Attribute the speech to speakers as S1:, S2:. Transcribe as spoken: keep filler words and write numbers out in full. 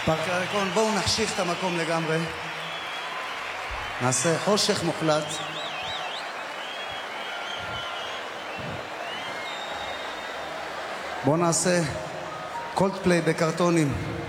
S1: פארק הירקון, בואו נחשיך את המקום לגמרי. נעשה חושך מוחלט. בואו נעשה קולדפליי בקרטונים.